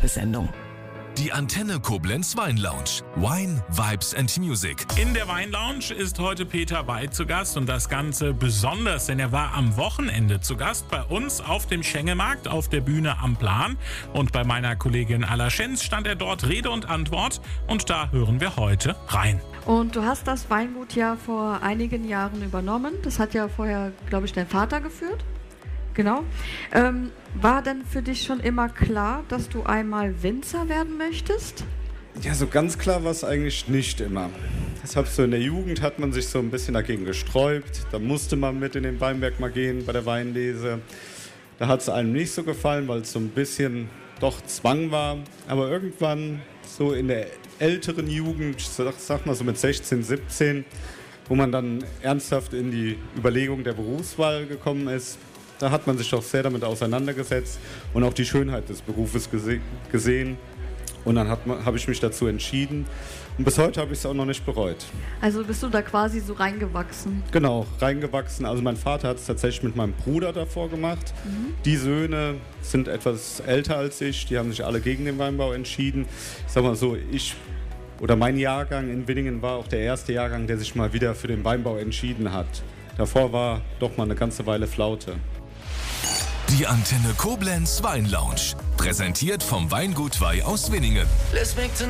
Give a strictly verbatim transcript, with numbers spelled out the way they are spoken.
Werbesendung. Die Antenne Koblenz Weinlounge. Wine, Vibes and Music. In der Weinlounge ist heute Peter Weid zu Gast und das Ganze besonders, denn er war am Wochenende zu Gast bei uns auf dem Schengelmarkt auf der Bühne am Plan. Und bei meiner Kollegin Alla Schenz stand er dort Rede und Antwort und da hören wir heute rein. Und du hast das Weingut ja vor einigen Jahren übernommen. Das hat ja vorher, glaube ich, dein Vater geführt. Genau. Ähm, war denn für dich schon immer klar, dass du einmal Winzer werden möchtest? Ja, so ganz klar war es eigentlich nicht immer. Deshalb so in der Jugend hat man sich so ein bisschen dagegen gesträubt. Da musste man mit in den Weinberg mal gehen bei der Weinlese. Da hat es einem nicht so gefallen, weil es so ein bisschen doch Zwang war. Aber irgendwann so in der älteren Jugend, sag, sag mal so mit sechzehn, siebzehn, wo man dann ernsthaft in die Überlegung der Berufswahl gekommen ist, da hat man sich auch sehr damit auseinandergesetzt und auch die Schönheit des Berufes gese- gesehen. Und dann habe ich mich dazu entschieden. Und bis heute habe ich es auch noch nicht bereut. Also bist du da quasi so reingewachsen? Genau, reingewachsen. Also mein Vater hat es tatsächlich mit meinem Bruder davor gemacht. Mhm. Die Söhne sind etwas älter als ich. Die haben sich alle gegen den Weinbau entschieden. Ich sag mal so, ich oder mein Jahrgang in Winningen war auch der erste Jahrgang, der sich mal wieder für den Weinbau entschieden hat. Davor war doch mal eine ganze Weile Flaute. Die Antenne Koblenz Weinlounge. Präsentiert vom Weingut Weih aus Winningen.